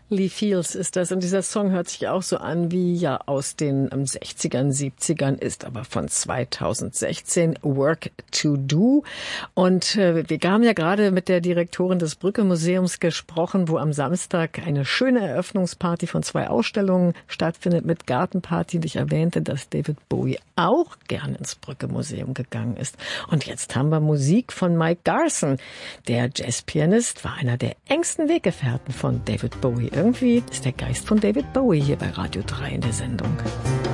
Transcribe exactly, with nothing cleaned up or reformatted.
Lee Fields ist das und dieser Song hört sich auch so an wie ja aus den um, sechzigern, siebzigern, ist aber von zweitausendsechzehn, Work to Do. Und äh, wir haben ja gerade mit der Direktorin des Brücke-Museums gesprochen, wo am Samstag eine schöne Eröffnungsparty von zwei Ausstellungen stattfindet mit Gartenparty. Und ich erwähnte, dass David Bowie auch gern ins Brücke-Museum gegangen ist. Und jetzt haben wir Musik von Mike Garson. Der Jazzpianist war einer der engsten Weggefährten von David Bowie. Irgendwie ist der Geist von David Bowie hier bei Radio drei in der Sendung.